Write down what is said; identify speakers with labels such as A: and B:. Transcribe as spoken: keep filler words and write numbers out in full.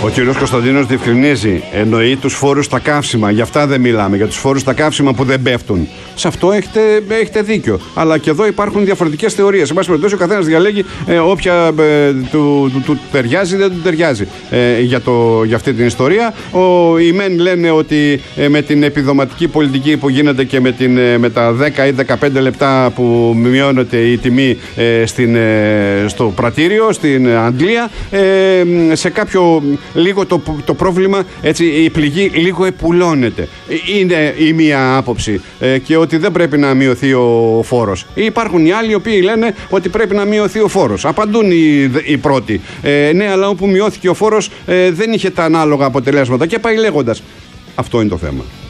A: Ο κ. Κωνσταντίνος διευκρινίζει, εννοεί τους φόρους στα καύσιμα. Γι' αυτά δεν μιλάμε, για τους φόρους στα καύσιμα που δεν πέφτουν. Σε αυτό έχετε, έχετε δίκιο. Αλλά και εδώ υπάρχουν διαφορετικές θεωρίες. Σε πάση περιπτώσει, ο καθένας διαλέγει ε, όποια ε, του, του, του ταιριάζει ή δεν του ταιριάζει ε, για, το, για αυτή την ιστορία. Ο, οι μεν λένε ότι ε, με την επιδοματική πολιτική που γίνεται και με, την, ε, με τα δέκα ή δεκαπέντε λεπτά που μειώνεται η τιμή ε, στην, ε, στο πρατήριο, στην Αγγλία, ε, σε κάποιο λίγο το, το πρόβλημα, έτσι, η πληγή λίγο επουλώνεται. Είναι η μία άποψη ε, και ότι δεν πρέπει να μειωθεί ο φόρος. Υπάρχουν οι άλλοι οι οποίοι λένε ότι πρέπει να μειωθεί ο φόρος. Απαντούν οι, οι πρώτοι. Ε, ναι, αλλά όπου μειώθηκε ο φόρος ε, δεν είχε τα ανάλογα αποτελέσματα και πάει λέγοντας. Αυτό είναι το θέμα.